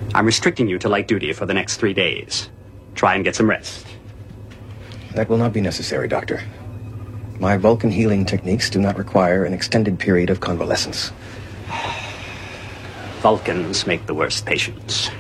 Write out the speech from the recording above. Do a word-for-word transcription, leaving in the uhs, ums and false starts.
I'm restricting you to light duty for the next three days. Try and get some rest. That will not be necessary, Doctor. My Vulcan healing techniques do not require an extended period of convalescence. Vulcans make the worst patients.